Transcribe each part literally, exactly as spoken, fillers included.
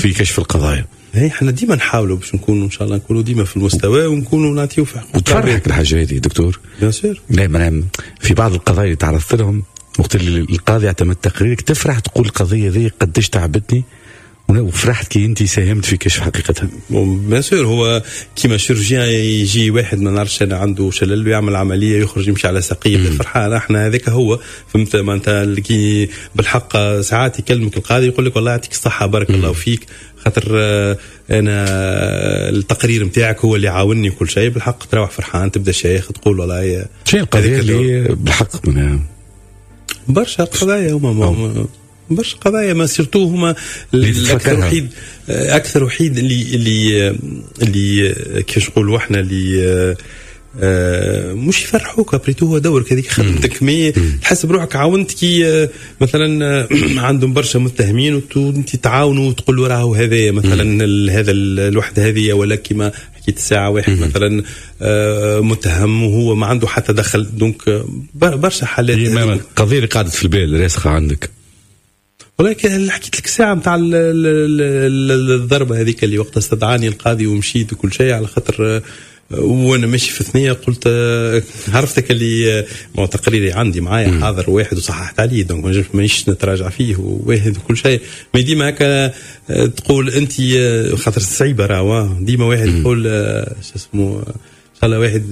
في كشف القضايا. هي احنا ديما نحاولوا باش نكونوا ان شاء الله نكونوا ديما في المستوى ونكونوا نعطيو في حقوق. وتفرحك الحاجه هذه دكتور؟ بيان سور. لا ما في بعض القضايا اللي تعرضت لهم وقت اللي القاضي يعتمد تقريرك تفرح تقول القضيه ذي قديش تعبتني وفرحت كي انت ساهمت في كشف حقيقتها. بيان سور. هو كيما شيرجيان يجي واحد ما نعرفش انا عنده شلل ويعمل عمليه يخرج يمشي على ساقيه فرحان، احنا هذاك هو فهمت. ما انت كي بالحق ساعات يكلمك القاضي يقول لك والله يعطيك الصحه بارك مم. الله فيك خاطر انا التقرير نتاعك هو اللي عاونني وكل شيء. بالحق تروح فرحان تبدا شيخ تقول والله شيء القضيه اللي بالحق من برشا قضايا هما برشا قضايا ما سيرتو هما الاكثر وحيد اكثر وحيد اللي اللي اللي كيفاش نقولوا احنا اللي آه مش يفرحوك ابريتو هو دورك هذيك خدمتك مي تحس بروحك عاونت كي مثلا عندهم برشا متهمين وانت تعاونوا وتقول له راهو هذا مثلا هذا الوحده هذه ولا كيما حكيت الساعه واحد مثلا آه متهم وهو ما عنده حتى دخل. دونك برشا حالات قضيه اللي قاعده في البال راسخه عندك. ولكن حكيت لك ساعه نتاع الضربه هذيك اللي وقت استدعاني القاضي ومشيت وكل شيء على خاطر وانا ماشي في ثنيه قلت عرفتك اللي ما تقريري عندي معايا حاضر واحد وصححت عليه دونك مانيش نتراجع فيه واحد وكل شيء. ما ديما هكا تقول انت خاطر صعيبه راهو ديما واحد يقول شو اسمه ان شاء الله واحد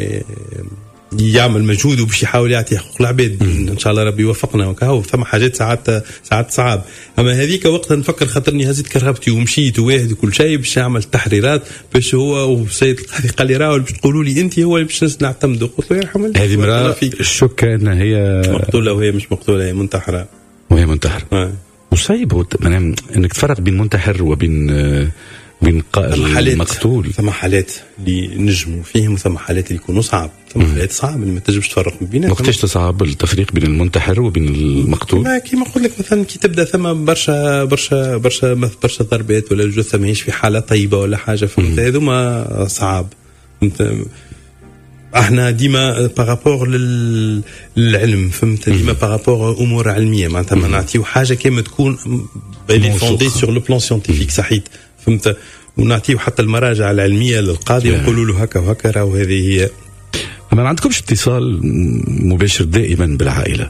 يعمل مجهود وباش يحاول يعطي حقوق العباد ان شاء الله ربي يوفقنا وكهو. ثم حاجات ساعات ساعات صعاب. اما هذيك وقتها نفكر خاطرني هزيت كرهبتي ومشيت واحد وكل شيء باش نعمل تحريرات باش هو والسيد القاضي قال لي راهو باش تقولوا لي انت هو اللي باش نعتمدوا. قلت له يرحم الله هذه مراه الشك انها هي مقتوله وهي مش مقتوله هي منتحره وهي منتحره. وصعيب انك تفرق بين منتحر وبين بين المقتول. ثم حالات اللي نجموا فيهم وثم حالات اللي يكونوا صعب. ثم حالات صعب اللي ما تنجمش تفرق بينهم. وقتاش تصعب التفريق بين المنتحر وبين المقتول؟ ما كيما قلت لك مثلا كي تبدا ثم برشا برشا برشا برشا ضربات ولا الجثه ماهيش في حاله طيبه ولا حاجه فهمت هذوما صعب. فهمت احنا ديما بارابور للعلم فهمت ديما بارابور امور علميه معناتها ما نعطيو حاجه كيما تكون بلي فوندي سور لو بلان سيانتيفيك صحيت فهمت. ونعطيه حتى المراجع العلميه للقاضي ونقولوا له هكا وهكا راهو هذه هي. ما عندكمش اتصال مباشر دائما بالعائله؟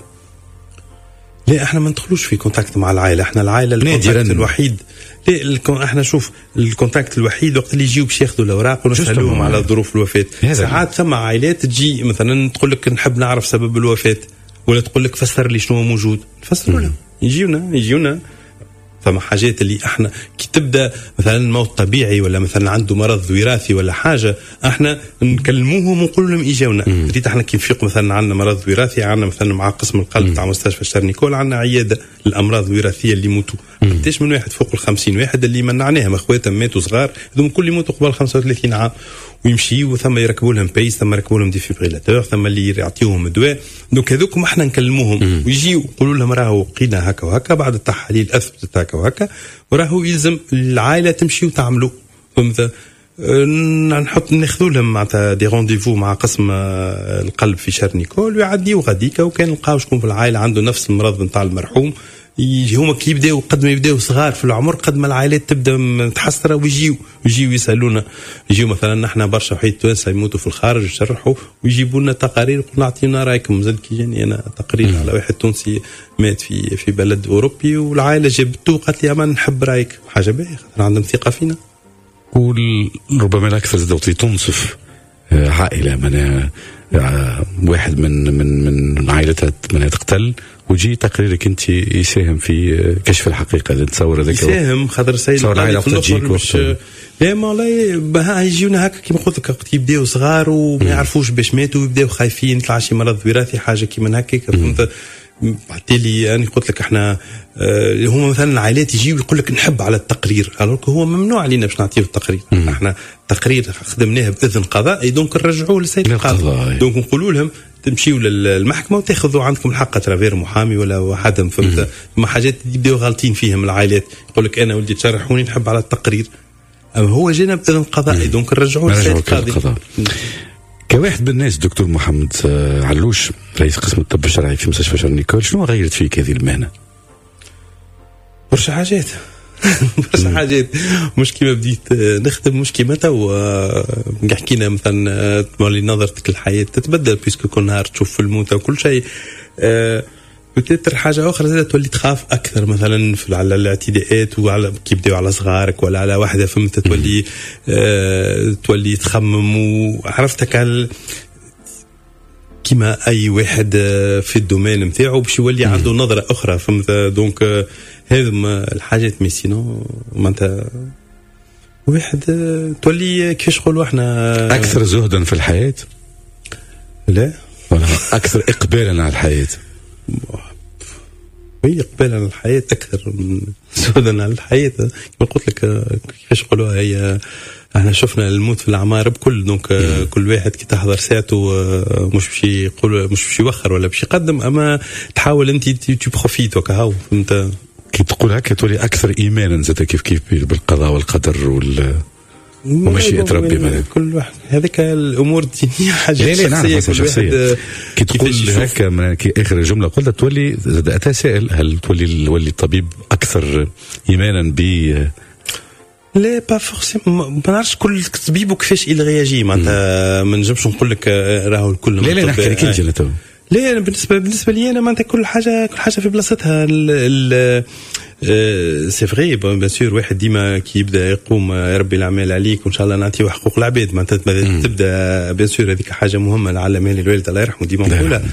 لا احنا ما ندخلوش في كونتاكت مع العائله. احنا العائله الكونتاكت الوحيد لا احنا شوف الكونتاكت الوحيد وقت اللي يجيو باش ياخذوا الاوراق ونسالوهم على ظروف الوفاه. ساعات ثم عائلات تجي مثلا تقول لك نحب نعرف سبب الوفاه ولا تقول لك فسر لي شنو موجود نفسروا لهم يجيونا يجيونا. فما حاجات اللي احنا كي تبدا مثلا موت طبيعي ولا مثلا عنده مرض وراثي ولا حاجه احنا نكلموهم ونقول لهم اجاونا. بديت احنا كي نفيق مثلا عندنا مرض وراثي عندنا مثلا مع قسم القلب تاع مستشفى شارنيكول عندنا عياده الامراض الوراثيه اللي يموتوا قداش من واحد فوق الخمسين واحد اللي منعناهم اخواتهم ماتوا صغار هذوم كل يموتوا قبل خمسة وثلاثين عام ويمشيوا ثم يركبوا لهم بيس ثم يركبوا لهم ديفيبريلاتور ثم اللي يعطيوهم دواء. دونك هذوكم احنا نكلموهم ويجيوا يقولوا لهم راهو قينا هكا وهكا بعد التحاليل اثبتت هكا وهكا وراهو يلزم العائله تمشي وتعملوا فهمت. نحط ناخذوا لهم معناتها دي رونديفو مع قسم القلب في شارنيكول ويعديوا غاديكا وكان نلقاو شكون في العائله عنده نفس المرض نتاع المرحوم يجي هما كي يبداو قد ما يبداو صغار في العمر قد ما العائلات تبدا متحسره ويجيو يجيو يسالونا. يجيو مثلا نحن برشا وحيد توانسه يموتوا في الخارج يشرحوا ويجيبوا لنا تقارير يقولوا اعطينا رايكم. زاد كي جاني انا تقرير على واحد تونسي مات في في بلد اوروبي والعائله جابته قالت لي امان نحب رايك حاجه باهيه خاطر عندهم ثقه فينا. وربما الاكثر زاد تنصف عائله من واحد من من من عائلتها من تقتل وجي تقريرك انت يساهم في كشف الحقيقه. نتصور هذاك يساهم خاطر سيد مش لا ما لا يجيونا هكا كيما قلت لك وقت يبداو صغار وما يعرفوش باش ماتوا ويبداو خايفين طلع شي مرض وراثي حاجه كيما هكاك فهمت. بالتالي انا قلت لك احنا آه هما مثلا العائلات يجيو يقول لك نحب على التقرير هو ممنوع علينا باش نعطيه التقرير. مم. احنا تقرير خدمناه باذن قضائي دونك نرجعوه للسيد القاضي دونك نقولوا لهم تمشيوا للمحكمه وتاخذوا عندكم الحق ترافير محامي ولا واحد فهمت. ما حاجات يبداو غالطين فيهم العائلات يقول لك انا ولدي تشرحوني نحب على التقرير اما هو جينا باذن قضائي دونك نرجعوه للسيد القاضي. كواحد من الناس دكتور محمد علوش رئيس قسم الطب الشرعي في مستشفى شارنيكول شنو غيرت فيك هذه المهنه؟ برشا حاجات برشا حاجات مش كيما بديت نخدم مش كيما توا حكينا مثلا تولي نظرتك للحياة تتبدل بيسكو كل نهار تشوف في الموت وكل شيء. بتتر حاجة أخرى زادة تولي تخاف أكثر مثلا على الاعتداءات وعلى كي يبدأوا على صغارك ولا على واحدة فهمت تولي أه تولي تخمم وعرفتك على كما أي واحد في الدومين متاعه باش يولي عنده نظرة أخرى فهمت. دونك هذا الحاجات ميسينو ما أنت واحد تولي كيفاش نقولوا احنا أكثر زهدا في الحياة لا ولا أكثر إقبالا على الحياة. هي إقبالا على الحياة أكثر من زهدا على الحياة. كما قلت لك كيفاش نقولوها هي احنا شفنا الموت في الأعمار بكل دونك مم. كل واحد كي تحضر ساعته مش باش يقول مش باش يوخر ولا باش يقدم اما تحاول انت تو بروفيت وكهو فهمت. كي تقول هكا تولي أكثر إيمانا زاد كيف كيف بالقضاء والقدر وال ومشيئة ربي ماذا كل واحد هذيك الأمور الدينية حاجة شخصية, شخصية. كي تقول هكا من كي آخر الجملة قلت تولي زاد أتساءل هل تولي ولي الطبيب أكثر إيمانا ب لا با فورسيمون ما نعرفش كل طبيب وكيفاش يرياجي معناتها ما نجمش نقول لك راهو الكل لا لا نحكي لك انت تو لا بالنسبه بالنسبه لي انا معناتها كل حاجه كل حاجه في بلاصتها سي فري بيان سور واحد ديما كي يبدا يقوم يربي الاعمال عليك وان شاء الله نعطيه حقوق العباد معناتها تبدا بيان سور هذيك حاجه مهمه العالم الوالد الله يرحمه ديما نقولها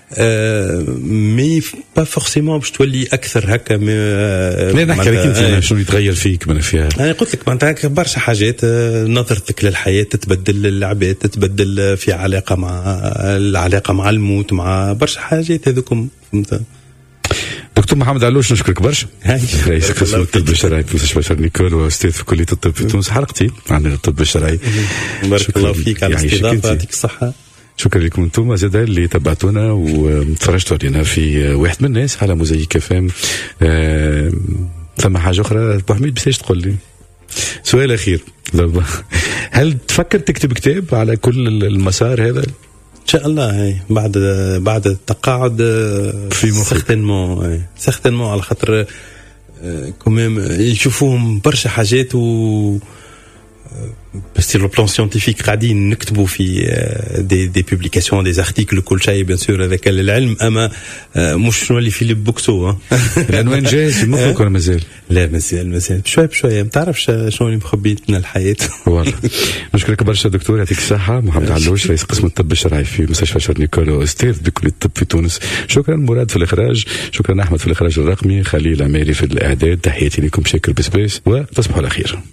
مي با فورسيمون باش تولي اكثر هكا لا نحكي لك انت شنو يتغير فيك من فيها. انا قلت لك معناتها برشا حاجات نظرتك للحياه تتبدل للعباد تتبدل في علاقه مع العلاقه مع الموت مع برشا حاجات هذوكم فهمت. دكتور محمد علوش نشكرك برشا رئيس قسم الطب الشرعي في مستشفى شارل نيكول واستاذ في كليه الطب في تونس. حلقتي عن الطب الشرعي. بارك الله فيك على الاستضافه يعطيك الصحه. شكرا لكم انتم زادا اللي تبعتونا وتفرجتوا علينا في واحد من الناس على موزايك فام. أه ثم حاجه اخرى ابو حميد باش تقول لي سؤال اخير هل تفكر تكتب كتاب على كل المسار هذا؟ ان شاء الله هي بعد بعد التقاعد في سيغتينمون سيغتينمون على خاطر كوميم يشوفوهم برشا حاجات و بس sur le plan scientifique قاعدين نكتبوا في دي دي بوبليكاسيون دي ارتيكل كل شيء بيان سور هذاك العلم اما مش شنو اللي فيليب بوكسو العنوان جاهز مخك ولا مازال؟ لا مازال مازال بشوي بشوي ما تعرفش شنو اللي مخبيتنا الحياه. والله نشكرك برشا دكتور يعطيك الصحه. محمد علوش رئيس قسم الطب الشرعي في مستشفى شارل نيكول واستاذ بكليه الطب في تونس. شكرا مراد في الاخراج، شكرا احمد في الاخراج الرقمي، خليل عماري في الاعداد. تحياتي لكم شاكر بسباس وتصبحوا على خير.